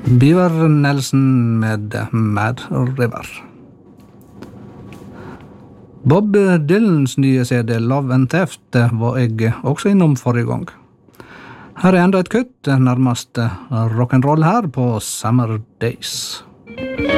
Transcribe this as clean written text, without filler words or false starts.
Beaver Nelson med Mad River. Bob Dylans nye CD Love and Theft var jeg også innom forrige gang. Her enda et kutt, nærmest rock'n'roll her på Summer Days.